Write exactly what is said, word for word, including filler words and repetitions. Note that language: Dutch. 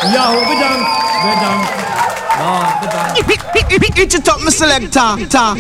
Ja, bedankt. Bedankt. Ja, bedankt. Eat it up, my selector.